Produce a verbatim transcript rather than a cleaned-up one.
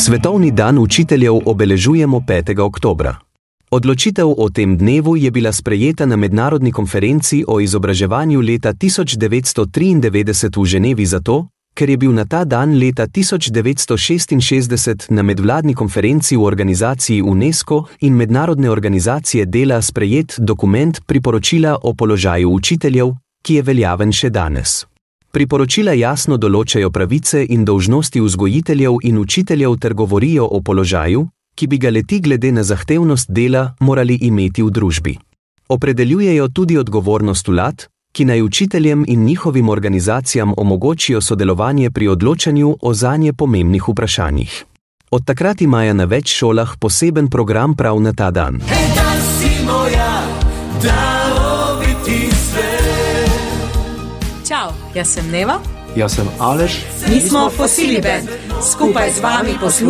Svetovni dan učiteljev obeležujemo petega oktobra. Odločitev o tem dnevu je bila sprejeta na mednarodni konferenci o izobraževanju leta tisoč devetsto triindevetdeset v Ženevi zato, ker je bil na ta dan leta tisoč devetsto šestinšestdeset na medvladni konferenci v organizaciji UNESCO in mednarodne organizacije dela sprejet dokument priporočila o položaju učiteljev, ki je veljaven še danes. Priporočila jasno določajo pravice in dolžnosti vzgojiteljev in učiteljev ter govorijo o položaju, ki bi ga leti glede na zahtevnost dela morali imeti v družbi. Opredeljujejo tudi odgovornost vlad, ki naj učiteljem in njihovim organizacijam omogočijo sodelovanje pri odločanju o zanje pomembnih vprašanjih. Od takrat imajo na več šolah poseben program prav na ta dan. Hej, dan si moja, daroviti svet. Čau, jaz sem Neva. Jaz sem Aleš. Mi smo Fosili band. Skupaj z vami poslušamo